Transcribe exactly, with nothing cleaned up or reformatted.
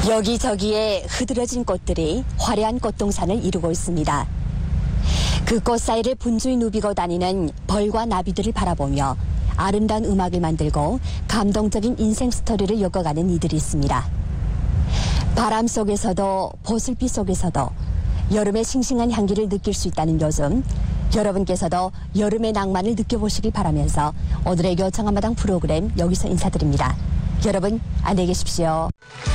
여기저기에 흐드러진 꽃들이 화려한 꽃동산을 이루고 있습니다. 그 꽃 사이를 분주히 누비고 다니는 벌과 나비들을 바라보며 아름다운 음악을 만들고 감동적인 인생 스토리를 엮어가는 이들이 있습니다. 바람 속에서도 보슬비 속에서도 여름의 싱싱한 향기를 느낄 수 있다는 요즘, 여러분께서도 여름의 낭만을 느껴보시기 바라면서 오늘의 교창한마당 프로그램 여기서 인사드립니다. 여러분 안녕히 계십시오.